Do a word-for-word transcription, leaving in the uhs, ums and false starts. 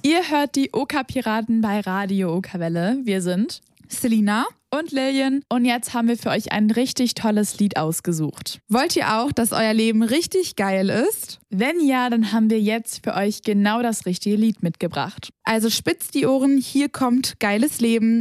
Ihr hört die Oka-Piraten bei Radio Oka-Welle. Wir sind Selina und Lillian und jetzt haben wir für euch ein richtig tolles Lied ausgesucht. Wollt ihr auch, dass euer Leben richtig geil ist? Wenn ja, dann haben wir jetzt für euch genau das richtige Lied mitgebracht. Also spitzt die Ohren, hier kommt Geiles Leben